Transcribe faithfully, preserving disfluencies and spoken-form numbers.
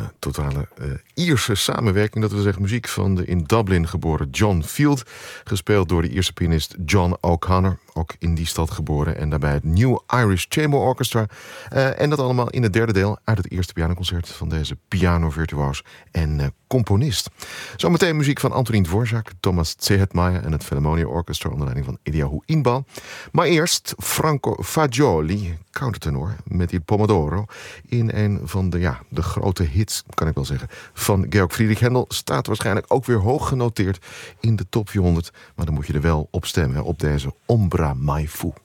totale uh, Ierse samenwerking. Dat wil zeggen muziek van de in Dublin geboren John Field. Gespeeld door de Ierse pianist John O'Connor. Ook in die stad geboren. En daarbij het New Irish Chamber Orchestra. Uh, en dat allemaal in het derde deel uit het eerste pianoconcert van deze piano-virtuoos en uh, componist. Zometeen muziek van Antonín Dvorak, Thomas Tsehetmaia en het Philharmonia Orchestra onder leiding van Eliahu Inbal. Maar eerst Franco Fagioli, countertenor, met Il Pomodoro. In een van de, ja, de grote hits, kan ik wel zeggen, van Georg Friedrich Händel. Staat waarschijnlijk ook weer hoog genoteerd in de top vierhonderd. Maar dan moet je er wel op stemmen, op deze Ombra Mai Fu.